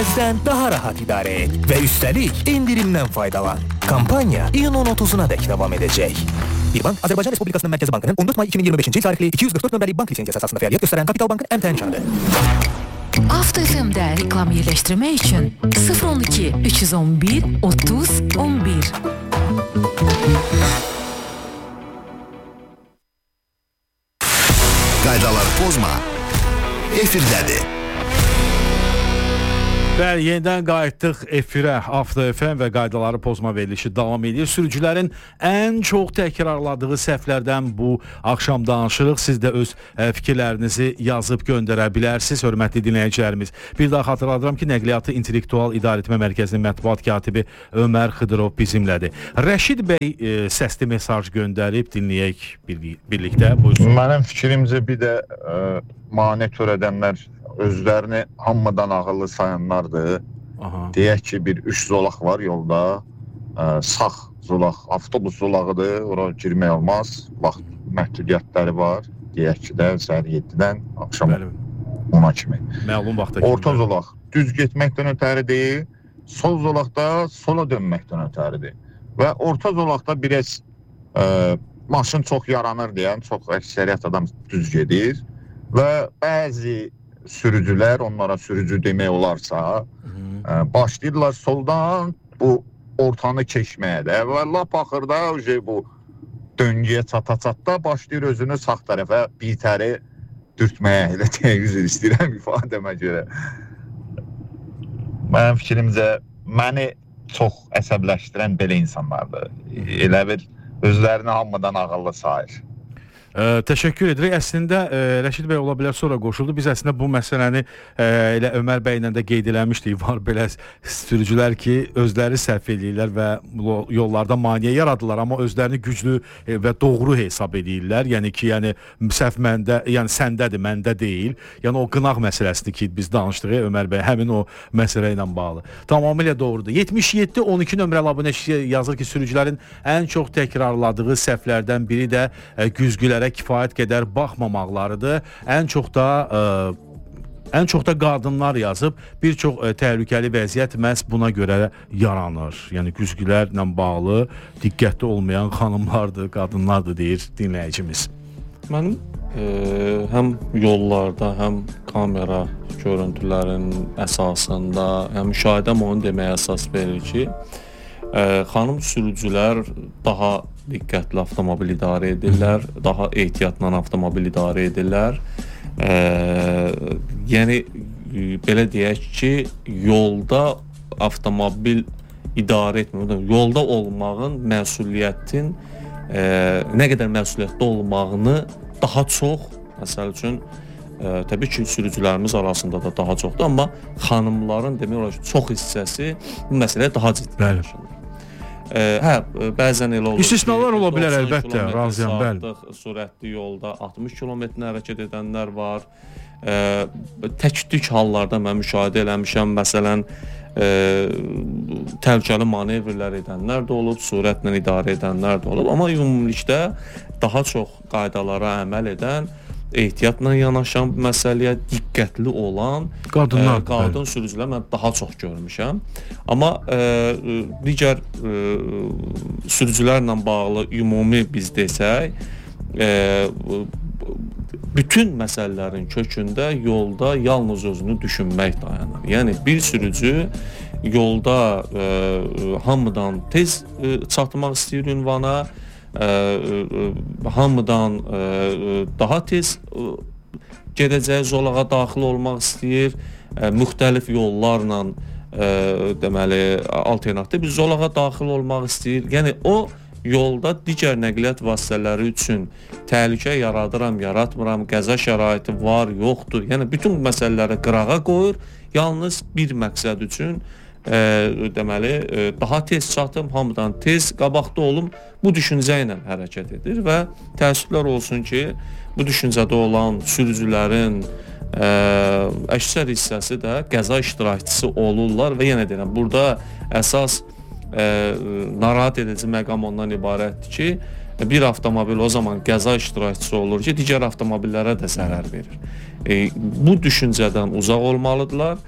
Sen daha rahat idare et ve üstelik indirimden faydalan. Kampanya iyunun 30'una dek devam edecek. Bir bank, Azerbaycan Respublikası'nın Merkezi Bankı'nın 14 May 2025 yıl tarihli 244 nömrəli bank lisensiyası əsasında fəaliyyət göstərən Kapital Bank'ın MTN nişanıdır. Avto FM'də reklam yerləşdirmək üçün 012 311 30 11. Qaydaları pozma. Efirdədir. Bəli, yenidən qayıtdıq efirə. Avto FM və qaydaları pozma verilişi davam edir. Sürücülərin ən çox təkrarladığı səhvlərdən bu axşam danışırıq. Siz də öz fikirlərinizi yazıb göndərə bilərsiniz, hörmətli dinləyicilərimiz. Bir daha xatırladıram ki, Nəqliyyatı İntellektual İdarəetmə Mərkəzinin mətbuat katibi Ömər Xıdırov bizimlədir. Rəşid bəy səsli mesaj göndərib, dinləyək birlikdə. Buyursun. Mənim fikrimcə bir də mane törədənlər özlərini hamıdan ağıllı sayanlardır. Deyək ki, bir 3 zolaq var yolda. Sağ zolaq, avtobus zolağıdır. Oraya girmək olmaz. Vaxt məhdudiyyətləri var. Deyək ki də səhər 7-dən akşam 10-a kimi. Məlum vaxtda. Orta zolaq düz getməkdən ötəri deyil. Sol zolaqda sola dönməkdən ötəridir. Və orta zolaqda biraz maşın çox yaranır deyən, çox əksəriyyət adam düz gedir. Və bəzi sürücülər, onlara sürücü demək olarsa, başlayırlar soldan bu ortanı keçməyə də və lap axırda bu döngüyə çata-çatda başlayır özünü sağ tərəfə bitəri dürtməyə, elə deyək, üzr istəyirəm ifadəmə görə. Mənim fikrimcə, məni çox əsəbləşdirən belə insanlardır. Elə bir özlərini hamıdan ağıllı sayır. Təşəkkür edirik. Əslində Rəşid bəy ola bilər sonra qoşuldu. Biz əslində bu məsələni elə Ömər bəylə də qeyd eləmişdik. Var belə sürücülər ki, özləri səhv edirlər və yollarda maneə yaradırlar, amma özlərini güclü və doğru hesab edirlər. Yəni ki, səhv məndə, yəni səndədir, məndə deyil. Yəni o qınaq məsələsidir ki, biz danışdıq Ömər bəy, həmin o məsələ ilə bağlı. Tamamilə doğrudur. 77-12 nömrəli abunəçi yazır ki, sürücülərin ən çox təkrarladığı səhvlərdən biri də güzgülər kifayət qədər baxmamaqlarıdır. Ən çox da qadınlar yazıb, bir çox təhlükəli vəziyyət məhz buna görə yaranır. Yəni güzgülərlə bağlı diqqətli olmayan xanımlardır, qadınlardır deyir dinləyicimiz. Mənim həm yollarda, həm kamera görüntülərin əsasında, həm müşahidəm onu deməyə əsas verir ki, xanım sürücülər daha diqqətli avtomobil idarə edirlər, daha ehtiyatla avtomobil idarə edirlər. Yəni, belə deyək ki, yolda avtomobil idarə etmir, yolda olmağın məsuliyyətin nə qədər məsuliyyətli olmağını daha çox, məsəl üçün, təbii ki, sürücülərimiz arasında da daha çoxdur, amma xanımların demək olar ki, çox hissəsi bu məsələyə daha ciddi yaşanır. Bəzən elə olur ki, istisnalar ola bilər əlbəttə, razıyam, bəli. Sürətli yolda 60 km-nə hərəkət edənlər var. Tək-tük hallarda mən müşahidə eləmişəm, məsələn, təhlükəli manevrlər edənlər də olub, sürətlə idarə edənlər də olub, amma ümumilikdə daha çox qaydalara əməl edən, ehtiyatla yanaşan məsələyə diqqətli olan qadın sürücülər mən daha çox görmüşəm. Amma digər sürücülərlə bağlı ümumi biz desək, bütün məsələlərin kökündə yolda yalnız özünü düşünmək dayanır. Yəni bir sürücü yolda hamıdan tez çatmaq istəyir ünvana, hamıdan daha tez gedəcəyi zolağa daxil olmaq istəyir, müxtəlif yollarla deməli alternativ bir zolağa daxil olmaq istəyir. Yəni o yolda digər nəqliyyat vasitələri üçün təhlükə yaradıram, yaratmıram, qəza şəraiti var, yoxdur. Yəni bütün məsələləri qırağa qoyur, yalnız bir məqsəd üçün deməli daha tez çatım, hamıdan tez qabaqda olum, bu düşüncə ilə hərəkət edir və təəssüflər olsun ki, bu düşüncədə olan sürücülərin əksər hissəsi də qəza iştirakçısı olurlar və yenə deyirəm, burada əsas narahat edici məqam ondan ibarətdir ki, bir avtomobil o zaman qəza iştirakçısı olur ki, digər avtomobillərə də zərər verir. Bu düşüncədən uzaq olmalıdırlar.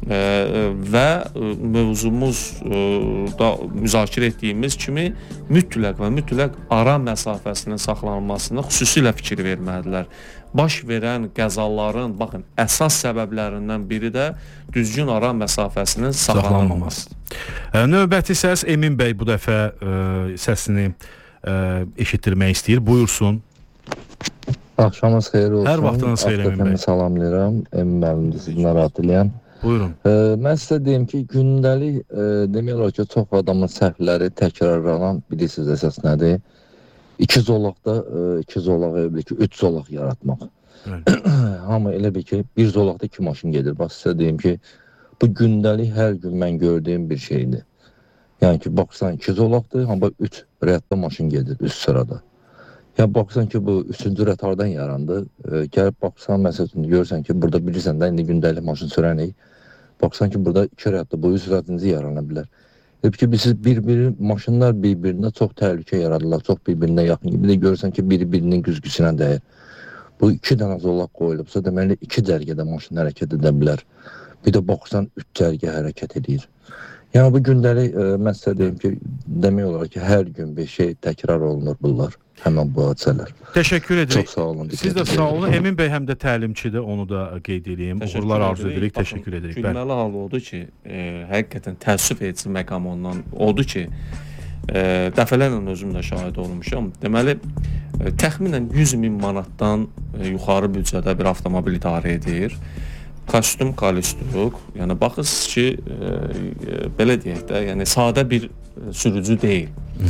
və mövzumuzda müzakirə etdiyimiz kimi mütləq və mütləq ara məsafəsinin saxlanılmasına xüsusilə fikir verməlidirlər. Baş verən qəzaların, baxın, əsas səbəblərindən biri də düzgün ara məsafəsinin saxlanılmamasıdır. Növbəti səs Emin bəy bu dəfə səsini eşitdirmək istəyir. Buyursun. Axşamınız xeyir olsun. Hər vaxtınız xeyir Emin bəy. Salamlayıram. Emin müəllim sizi narahat edən. Buyurun. Mən sizə deyim ki, gündəlik demək olar ki, çox adamın səhvləri təkrarlanan, bilirsiniz əsas nədir? 2 zolaqda 2 zolaq evli ki, 3 zolaq yaratmaq. Amma elə bir ki, 1 zolaqda 2 maşın gedir. Bax sizə deyim ki, bu gündəlik hər gün mən gördüyüm bir şeydir. Yəni ki, baxsan 2 zolaqdır, amma 3 rəyətdə maşın gedir üst sırada. Yəni baxsan ki, bu 3-cü rət hardan yarandı? Gəlib baxsan, məsələn, görürsən ki, burada bilirsən də, indi gündəlik maşın sürənik. Baxsan ki, burada 2 rətdə bu 3 rətinci yarana bilər. Hep ki, siz maşınlar bir-birinə çox təhlükə yaradırlar, çox bir-birinə yaxın. Bir də görürsən ki, biri-birinin güzgüsünə dəyir. Bu 2 dənə zolaq qoyulubsa, deməli 2 cərgədə maşın hərəkət edə bilər. Bir də baxsan 3 cərgə hərəkət edir. Yəni bu gündəlik mən sizə deyim ki, demək olar ki, hər gün bir şey təkrar olunur bunlar, həmən bu hadisələr. Təşəkkür edirik. Çox sağ olun. Siz də sağ olun. Emin bəy həm də təlimçidir, onu da qeyd edeyim. Uğurlar arzu edirik. Təşəkkür edirik. Gülməli hal odur ki, həqiqətən təəssüf edici məqam ondan odur ki, dəfələrlə özüm də şahid olmuşam. Deməli, təxminən 100.000 manatdan yuxarı büdcədə bir avtomobil idarə edir. Kostyum, kalistuk, yəni baxırsınız ki, belə deyək də, yəni sadə bir sürücü deyil.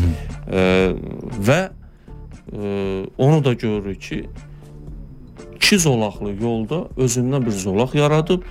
Və onu da görürük ki, 2 zolaqlı yolda özündən bir zolaq yaradıb,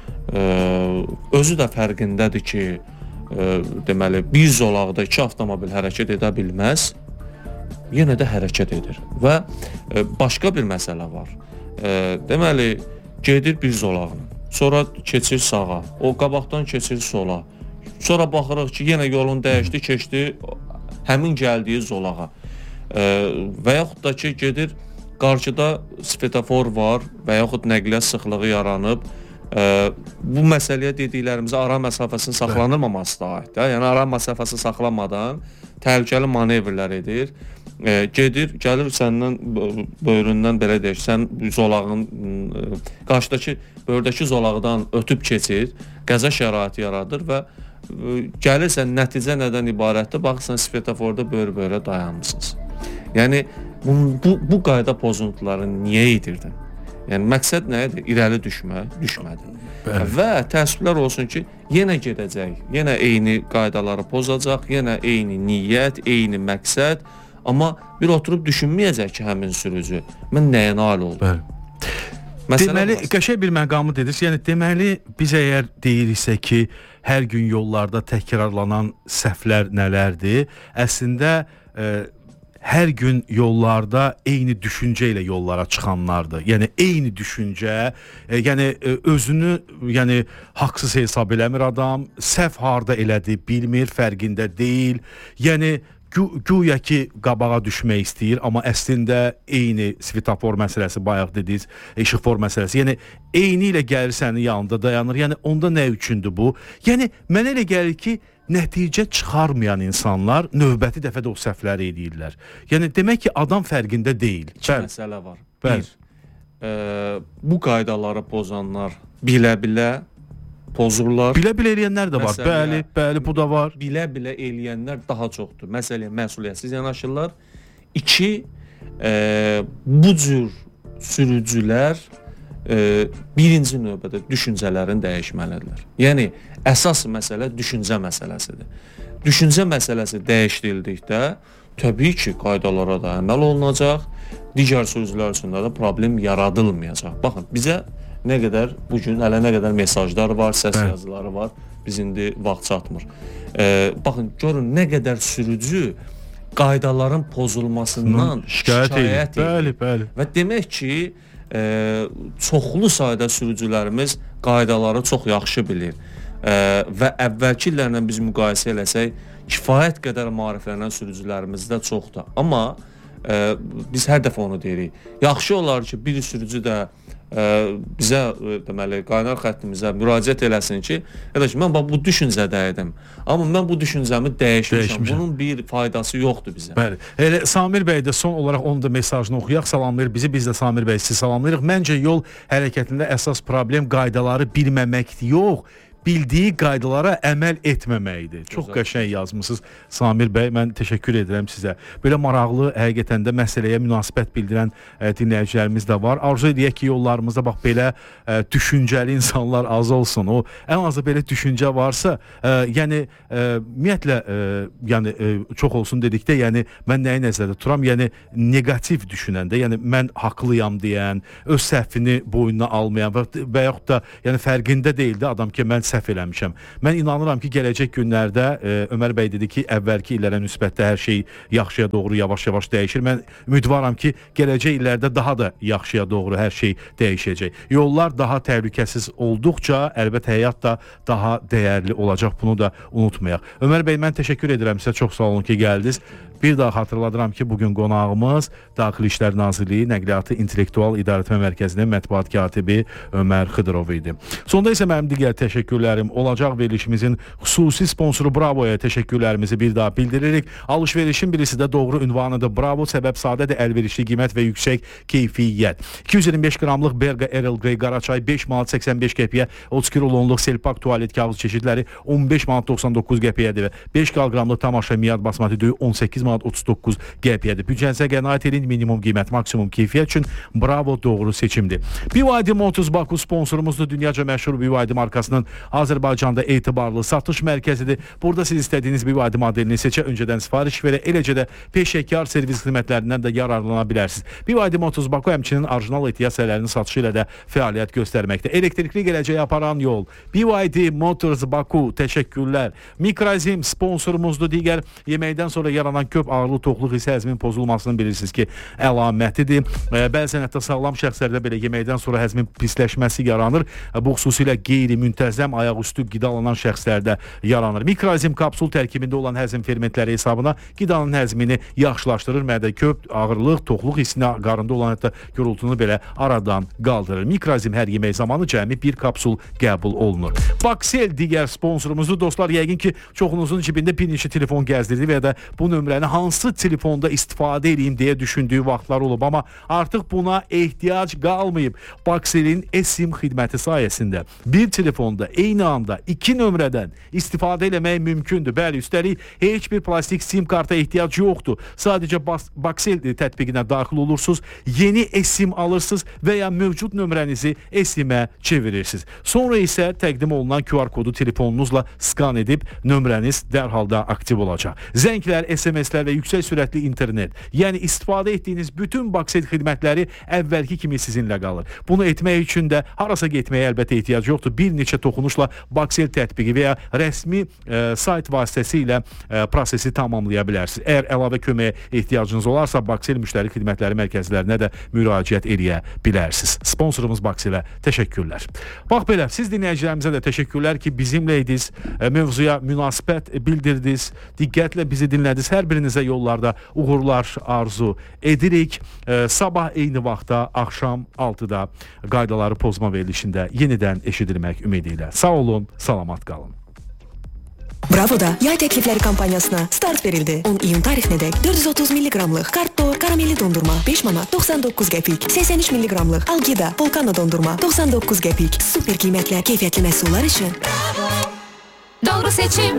özü də fərqindədir ki, deməli, bir zolaqda 2 avtomobil hərəkət edə bilməz, yenə də hərəkət edir. Və başqa bir məsələ var. Deməli, gedir bir zolağına, sonra keçir sağa, o qabaqdan keçir sola, sonra baxırıq ki, yenə yolun dəyişdi, keçdi həmin gəldiyi zolağa və yaxud da ki, gedir, qarşıda svetofor var və yaxud nəqliyyat sıxlığı yaranıb, bu məsələyə dediklərimizə ara məsafəsinin saxlanılmaması da aiddir. Yəni, ara məsafəsi saxlamadan təhlükəli manevrlər edir, gəlir səndən böyründən belə deyək, sən zolağın qarşıdakı böyrdəki zolaqdan ötüb keçir, qəza şəraiti yaradır və gəlirsən nəticə nədən ibarətdir, baxırsan svetoforda böyr-böyrə dayanmışsınız. Yəni bu qayda pozuntuları niyə edirdin? Yəni məqsəd nə idi? İrəli düşmədi. Və təəssüflər olsun ki, yenə gedəcək, yenə eyni qaydaları pozacaq, yenə eyni niyyət, eyni məqsəd. Amma bir oturub düşünməyəcək ki, həmin sürücü, mən nəyə nail oldum? Deməli, qəşəng bir məqamı dediniz. Yəni, deməli, biz əgər deyiriksə ki, hər gün yollarda təkrarlanan səhvlər nələrdir? Əslində, hər gün yollarda eyni düşüncə ilə yollara çıxanlardır. Yəni, eyni düşüncə, yəni, özünü haqsız hesab eləmir adam, səhv harda elədi, bilmir, fərqində deyil. Yəni, güya ki, qabağa düşmək istəyir, amma əslində eyni svetofor məsələsi, bayaq dediniz, işıqfor məsələsi. Yəni, eyni ilə gəlir sənin yanında dayanır. Yəni, onda nə üçündür bu? Yəni, mənə elə gəlir ki, nəticə çıxarmayan insanlar növbəti dəfə də o səhvləri edirlər. Yəni, demək ki, adam fərqində deyil. İki məsələ var. Bir, bu qaydaları pozanlar bilə-bilə pozurlar. Bilə-bilə eləyənlər də var. Bəli, bu da var. Bilə-bilə eləyənlər daha çoxdur. Məsələyə məsuliyyətsiz yanaşırlar. 2, bu cür sürücülər birinci növbədə düşüncələrini dəyişməlidirlər. Yəni, əsas məsələ düşüncə məsələsidir. Düşüncə məsələsi dəyişdirildikdə, təbii ki, qaydalara da əməl olunacaq, digər sürücülər üçün də problem yaradılmayacaq. Baxın, bizə nə qədər, bugün hələ nə qədər mesajlar var, səs yazıları var, biz indi vaxt çatmır. Baxın, görün, nə qədər sürücü qaydaların pozulmasından şikayət edir. Bəli. Və demək ki, çoxlu sayda sürücülərimiz qaydaları çox yaxşı bilir və əvvəlki illərlə biz müqayisə eləsək, kifayət qədər maariflənən sürücülərimiz də çoxdur. Amma biz hər dəfə onu deyirik. Yaxşı olar ki, bir sürücü də bizə deməli qaynar xəttimizə müraciət eləsin ki, qardaş mən bu düşüncədəydim. Amma mən bu düşüncəmi dəyişmişəm. Bunun bir faydası yoxdur bizə. Bəli. Elə Samir bəy də son olaraq onun da mesajını oxuyaq. Salamlayır bizi. Biz də Samir bəy sizi salamlayırıq. Məncə yol hərəkətində əsas problem qaydaları bilməməkdir. Yox, bildiyi qaydalara əməl etməməkdir. Çox qəşəng yazmısınız Samir bəy. Mən təşəkkür edirəm sizə. Belə maraqlı, həqiqətən də məsələyə münasibət bildirən dinləyicilərimiz də var. Arzu edək ki, yollarımızda bax belə düşüncəli insanlar az olsun. O ən azı belə düşüncə varsa, yəni ümumiyyətlə yəni çox olsun dedikdə, yəni mən nəyi nəzərdə tuturam? Yəni negativ düşünəndə, yəni mən haqlıyam deyən, öz səhvini boynuna almayan və yaxud da yəni fərqində deyildi adam ki, mən səhv eləmişəm. Mən inanıram ki, gələcək günlərdə Ömər bəy dedi ki, əvvəlki illərə nisbətdə hər şey yaxşıya doğru yavaş-yavaş dəyişir. Mən ümidvaram ki, gələcək illərdə daha da yaxşıya doğru hər şey dəyişəcək. Yollar daha təhlükəsiz olduqca, əlbəttə həyat da daha dəyərli olacaq. Bunu da unutmayaq. Ömər bəy, mən təşəkkür edirəm sizə. Çox sağ olun ki, gəldiniz. Bir daha xatırladıram ki, bugün qonağımız Daxili İşlər Nazirliyi Nəqliyyatı İntellektual İdarəetmə Mərkəzinin mətbuat katibi Ömər Xıdırov idi. Sonda isə mənim digər təşəkkürlərim olacaq. Verilişimizin xüsusi sponsoru Bravo'ya təşəkkürlərimizi bir daha bildiririk. Alış-verişin birisi də doğru ünvanıdır. Bravo səbəb sadədir, əlverişli qiymət və yüksək keyfiyyət. 225 qramlıq Berga Earl Grey qaraçay 5 manat 85 qəpiyə, 32 rulonluq Selpak tualet kağız çeşidləri 15 manat 99 qəpiyədir və 5 qramlıq Tamaşa Miyad basmati düyü 18 manat 39 qəpiyyədir. Büdcənizə qənaət edin, minimum qiymət, maksimum keyfiyyət üçün Bravo doğru seçimdir. BYD Motors Baku sponsorumuzdur. Dünyaca məşhur BYD markasının Azərbaycanda etibarlı satış mərkəzidir. Burada siz istədiyiniz BYD modelini seçə, öncədən sifariş verə, eləcə də peşəkar servis xidmətlərindən də yararlana bilərsiniz. BYD Motors Baku həmçinin orijinal ehtiyat satışı ilə də fəaliyyət göstərməkdə. Elektrikli gələcəyə aparan yol. BYD Motors Baku, təşəkkürlər. Mikrazim sponsorumuzdur. Digər yeməkdən sonra yaranan köp ağırlı toxluq hissə həzmin pozulmasının bilirsiniz ki, əlamətidir. Bəzən hətta sağlam şəxslərdə belə yeməkdən sonra həzmin pisləşməsi yaranır. Bu xüsusilə qeyri-müntəzəm ayaqüstü qidalanan şəxslərdə yaranır. Mikrazim kapsul tərkibində olan həzm fermentləri hesabına qidanın həzmini yaxşılaşdırır. Mədə köp, ağırlıq, toxluq hissinə, qarında olan hətta gurultunu belə aradan qaldırır. Mikrazim hər yemək zamanı cəmi bir kapsul qəbul olunur. Baksel digər sponsorumuzdur. Dostlar, yəqin ki, çoxunuzun cibində bir neçə telefon gəzdirdi və ya da bu nömrəni hansı telefonda istifadə edeyim deyə düşündüyü vaxtlar olub, amma artıq buna ehtiyac qalmayıb. Bakselin eSIM xidməti sayəsində bir telefonda eyni anda iki nömrədən istifadə eləmək mümkündür. Bəli, üstəlik heç bir plastik SIM karta ehtiyac yoxdur. Sadəcə Baksel tətbiqinə daxil olursunuz, yeni eSIM alırsınız və ya mövcud nömrənizi eSIM-ə çevirirsiniz. Sonra isə təqdim olunan QR kodu telefonunuzla skan edib nömrəniz dərhal da aktiv olacaq. Zənglər, SMS-lər və yüksək sürətli internet, yəni istifadə etdiyiniz bütün Baksel xidmətləri əvvəlki kimi sizinlə qalır. Bunu etmək üçün də harasa getməyə əlbəttə ehtiyac yoxdur. Bir neçə toxunuşla Baksel tətbiqi və ya rəsmi sayt vasitəsilə prosesi tamamlaya bilərsiniz. Əgər əlavə köməyə ehtiyacınız olarsa, Baksel müştəri xidmətləri mərkəzlərinə də müraciət edə bilərsiniz. Sponsorumuz Bakselə təşəkkürlər. Bax belə, siz dinləyicilərimizə də təşəkkürlər ki, bizimlə idiniz, mövzuya münasibət bildirdiniz, diqqətlə bizi dinlədiniz. Hər birinizə yollarda uğurlar arzu edirik. Sabah eyni vaxtda, axşam 6-da qaydaları pozma verilişində yenidən eşidilmək ümidi ilə. Sağ olun, salamat qalın. Bravo'da yay təklifləri kampaniyasına start verildi. 10 iyun tarihinədək 430 mg-lıq Kartor karamelli dondurma 5 manat 99 qəpik, 83 mg-lıq Algida Volcano dondurma 99 qəpik. Super qiymətlə keyfiyyətli məhsullar üçün Doğru seçim.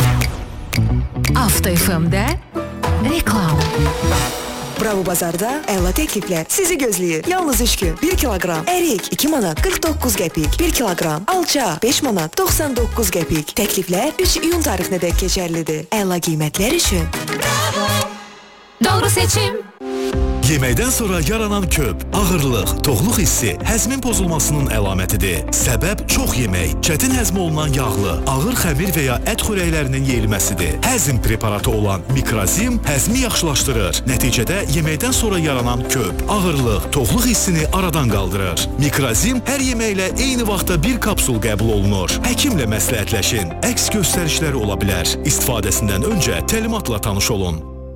Afta FM'də reklam. Bravo Bazarda əla təkliflər sizi gözləyir. Yalnız 3 gün 1 kiloqram ərik 2 manat 49 qəpik, 1 kiloqram alça 5 manat 99 qəpik. Təkliflər 3 iyun tarihinədək keçərlidir. Əla qiymətlər üçün Doğru seçim. Yeməkdən sonra yaranan köp, ağırlıq, toxluq hissi həzmin pozulmasının əlamətidir. Səbəb çox yemək, çətin həzm olunan yağlı, ağır xəmir və ya ət xörəklərinin yeyilməsidir. Həzm preparatı olan Mikrazim həzmi yaxşılaşdırır. Nəticədə yeməkdən sonra yaranan köp, ağırlıq, toxluq hissini aradan qaldırır. Mikrazim hər yeməklə eyni vaxtda bir kapsul qəbul olunur. Həkimlə məsləhətləşin. Əks göstərişləri ola bilər. İstifadəsindən öncə təlimatla tanış olun.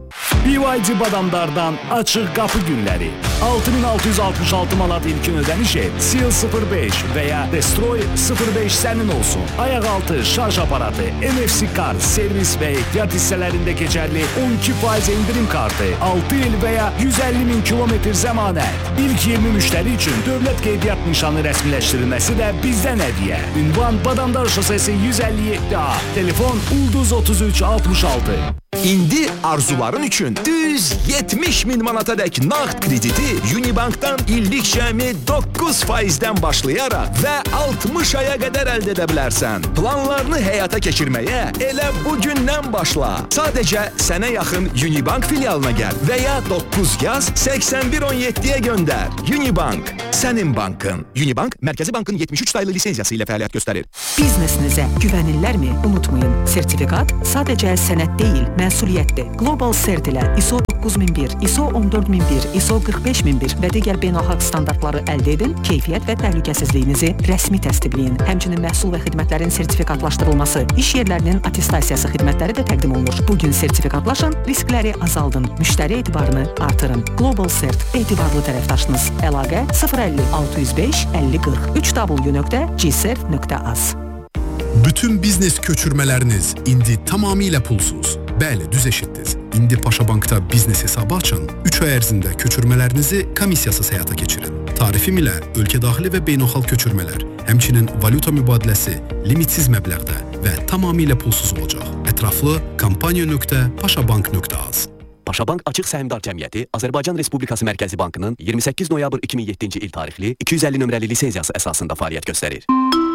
BYD Badamdardan açıq qapı günləri. 6666 manat ilkin ödəniş et. Seal 05 və ya Destroy 05 sənin olsun. Ayaqaltı, şarj aparatı, NFC kart, servis və ehtiyat hissələrində keçərli 12% indirim kartı, 6 il və ya 150 min kilometr zəmanət. İlk 20 müştəri üçün dövlət qeydiyyat nişanı rəsmiləşdirilməsi də bizdən hədiyyə. Ünvan Badamdar şosesi 157A. Telefon Ulduz 33 66. İndi arzuların üçün düz 70 min manatadək nağd krediti Unibankdan illik cəmi 9%-dən başlayaraq və 60 aya qədər əldə edə bilərsən. Planlarını həyata keçirməyə elə bugündən başla. Sadəcə sənə yaxın Unibank filialına gəl və ya 9 yaz 8117-yə göndər. Unibank, sənin bankın. Unibank, Mərkəzi Bankın 73 saylı lisenziyası ilə fəaliyyət göstərir. Biznesinizə güvənirlərmi? Unutmayın, sertifikat sadəcə sənəd deyil, məsuliyyətdir. Global Cert ilə ISO 9001, ISO 14001, ISO 45001 və digər beynəlxalq standartları əldə edin, keyfiyyət və təhlükəsizliyinizi rəsmi təsdiqləyin. Həmçinin məhsul və xidmətlərin sertifikatlaşdırılması, iş yerlərinin attestasiyası xidmətləri də təqdim olunur. Bugün sertifikatlaşın, riskləri azaldın, müştəri etibarını artırın. Global Cert, etibarlı tərəfdaşınız. Əlaqə 050 605 50 40 www.gcert.az. Bütün biznes köçürmələriniz indi tamamilə pulsuz. Bəli, düz eşitdiniz. İndi Paşa Bankda biznes hesabı açın, 3 ay ərzində köçürmələrinizi komissiyasız həyata keçirin. Tarifim ilə ölkə daxili və beynəlxalq köçürmələr, həmçinin valyuta mübadiləsi limitsiz məbləğdə və tamamilə pulsuz olacaq. Ətraflı kampaniya.paşabank.az. Paşabank Açıq Səhmdar Cəmiyyəti Azərbaycan Respublikası Mərkəzi Bankının 28 noyabr 2007-ci il tarixli 250 nömrəli lisenziyası əsasında fəaliyyət göstərir.